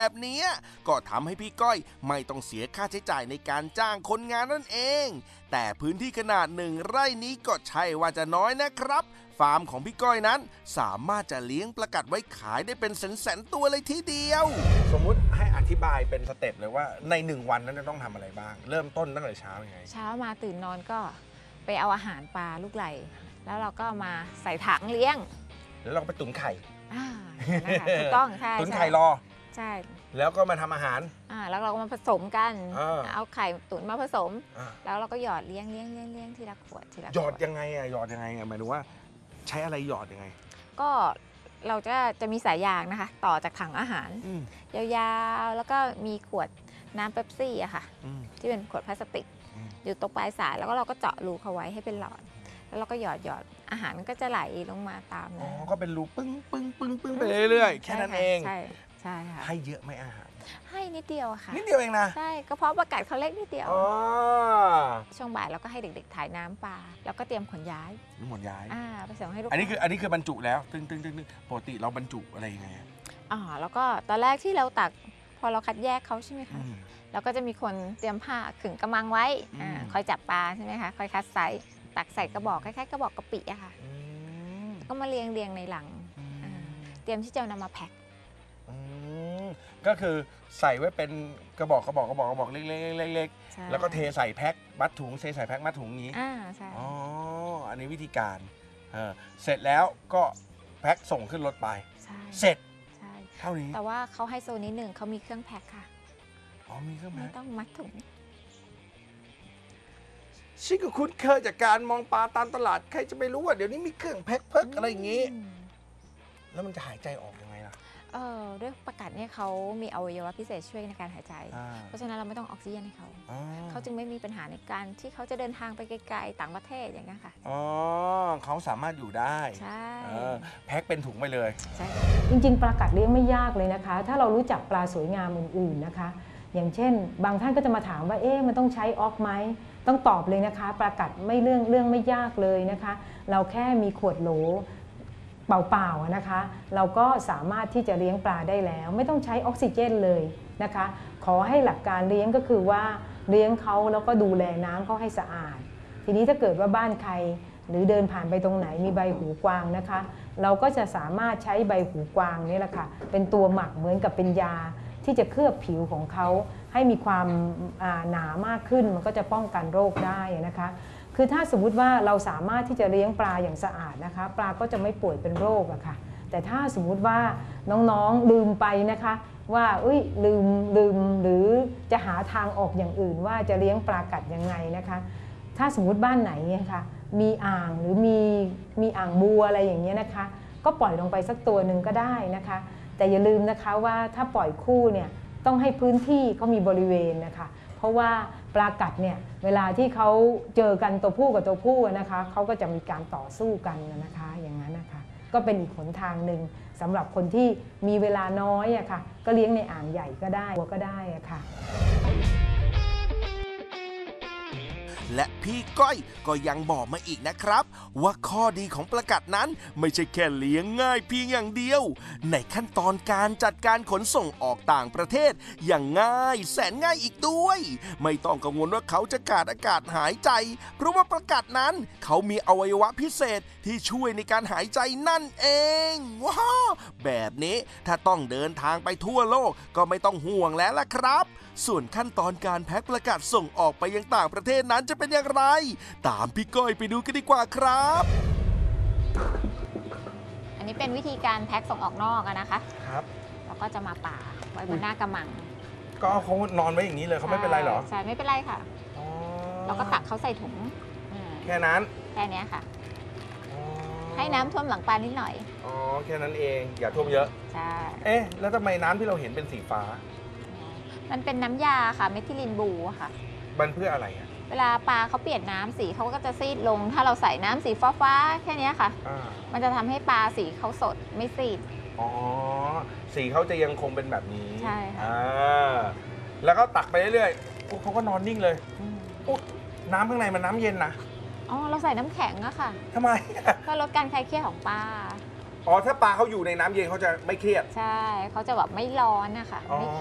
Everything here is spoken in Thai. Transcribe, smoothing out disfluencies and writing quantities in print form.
แบบนี้ก็ทำให้พี่ก้อยไม่ต้องเสียค่าใช้จ่ายในการจ้างคนงานนั่นเองแต่พื้นที่ขนาด1 ไร่นี้ก็ใช่ว่าจะน้อยนะครับฟาร์มของพี่ก้อยนั้นสามารถจะเลี้ยงปลากัดไว้ขายได้เป็นแสนๆตัวเลยทีเดียวสมมุติให้อธิบายเป็นสเต็ปเลยว่าใน1 วันนั้นจะต้องทำอะไรบ้างเริ่มต้นตั้งแต่เช้ายังไงเช้ามาตื่นนอนก็ไปเอาอาหารปลาลูกไหลแล้วเราก็มาใส่ถังเลี้ยงแล้วเราก็ไปตุ๋นไข่นะคะถูกต้องใช่ตุ๋นไข่รอใช่แล้วก็มาทำอาหารแล้วเราก็มาผสมกันเอาไข่ตุ๋นมาผสมแล้วเราก็หยอดเลี้ยงทีละขวดหยอดยังไงหยอดยังไงหมายถึงว่าใช้อะไรหยอดยังไงก็เราจะมีสายยางนะคะต่อจากถังอาหารยาวๆแล้วก็มีขวดน้ำเป๊ปซี่อะค่ะที่เป็นขวดพลาสติกอยู่ตรงปลายสายแล้วก็เราก็เจาะรูเขาไว้ให้เป็นหลอดแล้วเราก็หยอดอาหารมันก็จะไหลลงมาตามก็เป็นรูปึ้งไปเรื่อยๆแค่นั้นเองใช่ค่ะให้เยอะไหมอาหารให้นิดเดียวค่ะนิดเดียวเองนะใช่ก็เพราะปลากัดเขาเล็กนิดเดียวช่วงบ่ายเราก็ให้เด็กๆถ่ายน้ำปลาแล้วก็เตรียมขนย้ายไปส่งให้ลูกอันนี้คือบรรจุแล้วตึ้งปกติเราบรรจุอะไรยังไงแล้วก็ตอนแรกที่เราตักพอเราคัดแยกเขาใช่ไหมคะเราก็จะมีคนเตรียมผ้าขึงกระมังไว้คอยจับปลาใช่ไหมคะคอยคัดไซส์ตักใส่กระบอกคล้ายๆกระบอกกะปิอะค่ะก็มาเรียงในหลังเตรียมที่จะนำมาแพ็คก็คือใส่ไว้เป็นกระบอกเล็กๆแล้วก็เทใส่แพ็คมัดถุงเทใส่แพ็คมัดถุงนี้ใช่อันนี้วิธีการเสร็จแล้วก็แพ็คส่งขึ้นรถไปเสร็จเท่านี้แต่ว่าเขาให้โซนนิดหนึ่งเขามีเครื่องแพ็คค่ะมีเครื่องแพ็คไม่ต้องมัดถุงชิคก็คุ้นเคยจากการมองปลาตามตลาดใครจะไปรู้ว่าเดี๋ยวนี้มีเครื่องแพ็คเพิกอะไรอย่างนี้แล้วมันจะหายใจออกยังไงล่ะด้วยปลากัดเนี่ยเขามีอวัยวะพิเศษช่วยในการหายใจเพราะฉะนั้นเราไม่ต้องออกซิเจนให้เขาจึงไม่มีปัญหาในการที่เขาจะเดินทางไปไกลๆต่างประเทศอย่างนี้ค่ะเขาสามารถอยู่ได้ใช่แพ็คเป็นถุงไปเลยใช่จริงๆปลากัดเลี้ยงไม่ยากเลยนะคะถ้าเรารู้จักปลาสวยงามอื่นๆนะคะอย่างเช่นบางท่านก็จะมาถามว่ามันต้องใช้ออกไหมต้องตอบเลยนะคะปลากัดไม่เรื่องไม่ยากเลยนะคะเราแค่มีขวดโหลเปล่าๆนะคะเราก็สามารถที่จะเลี้ยงปลาได้แล้วไม่ต้องใช้ออกซิเจนเลยนะคะขอให้หลักการเลี้ยงก็คือว่าเลี้ยงเขาแล้วก็ดูแลน้ำเขาให้สะอาดทีนี้ถ้าเกิดว่าบ้านใครหรือเดินผ่านไปตรงไหนมีใบหูกวางนะคะเราก็จะสามารถใช้ใบหูกวางนี่แหละค่ะเป็นตัวหมักเหมือนกับเป็นยาที่จะเคลือบผิวของเขาให้มีความหนามากขึ้นมันก็จะป้องกันโรคได้นะคะคือถ้าสมมุติว่าเราสามารถที่จะเลี้ยงปลาอย่างสะอาดนะคะปลาก็จะไม่ป่วยเป็นโรคอะค่ะแต่ถ้าสมมุติว่าน้องๆลืมไปนะคะว่าลืมหรือจะหาทางออกอย่างอื่นว่าจะเลี้ยงปลากัดยังไงนะคะถ้าสมมุติบ้านไหนเนี่ยค่ะมีอ่างหรือมีอ่างบัวอะไรอย่างเงี้ยนะคะก็ปล่อยลงไปสักตัวหนึ่งก็ได้นะคะแต่อย่าลืมนะคะว่าถ้าปล่อยคู่เนี่ยต้องให้พื้นที่เขามีบริเวณนะคะเพราะว่าปลากัดเนี่ยเวลาที่เขาเจอกันตัวผู้กับตัวผู้นะคะเขาก็จะมีการต่อสู้กันนะคะอย่างนั้นนะคะก็เป็นอีกหนทางหนึ่งสำหรับคนที่มีเวลาน้อยอะค่ะก็เลี้ยงในอ่างใหญ่ก็ได้ก็ได้อะค่ะและพี่ก้อยก็ยังบอกมาอีกนะครับว่าข้อดีของปลากัดนั้นไม่ใช่แค่เลี้ยงง่ายเพียงอย่างเดียวในขั้นตอนการจัดการขนส่งออกต่างประเทศอย่างง่ายแสนง่ายอีกด้วยไม่ต้องกังวลว่าเขาจะขาดอากาศหายใจเพราะว่าปลากัดนั้นเขามีอวัยวะพิเศษที่ช่วยในการหายใจนั่นเองว้าวแบบนี้ถ้าต้องเดินทางไปทั่วโลกก็ไม่ต้องห่วงแล้วล่ะครับส่วนขั้นตอนการแพ็คปลากัดส่งออกไปยังต่างประเทศนั้นจะเป็นอย่างไรตามพี่ก้อยไปดูกันดีกว่าครับอันนี้เป็นวิธีการแพ็คส่งออกนอกนะคะครับแล้วก็จะมาป่าไว้บนหน้ากระมังก็เขานอนไว้อย่างนี้เลยเขาไม่เป็นไรหรอใช่ไม่เป็นไรค่ะเราก็ตักเขาใส่ถุงแค่นั้นแค่นี้ค่ะให้น้ำท่วมหลังปลานิดหน่อยแค่นั้นเองอย่าท่วมเยอะใช่แล้วทำไมน้ำที่เราเห็นเป็นสีฟ้ามันเป็นน้ำยาค่ะเมทิลินบลูค่ะมันเพื่ออะไรอ่ะเวลาปลาเขาเปลี่ยนน้ำสีเขาก็จะซีดลงถ้าเราใส่น้ำสีฟ้าแค่นี้ค่ะมันจะทำให้ปลาสีเขาสดไม่ซีดสีเขาจะยังคงเป็นแบบนี้ใช่ค่ะแล้วก็ตักไปเรื่อยๆเขาก็นอนนิ่งเลยน้ำข้างในมันน้ำเย็นนะเราใส่น้ำแข็งอะค่ะทำไมเพื่อลดการคลายเครียดของปลาอ๋อถ้าปลาเขาอยู่ในน้ำเย็นเขาจะไม่เครียดใช่เขาจะแบบไม่ร้อนนะคะอ๋อไม่